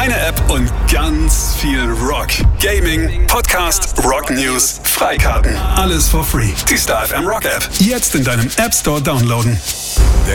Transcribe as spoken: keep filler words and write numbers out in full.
Eine App und ganz viel Rock. Gaming, Podcast, Rock News, Freikarten. Alles for free. Die Star F M Rock App. Jetzt in deinem App Store downloaden. Der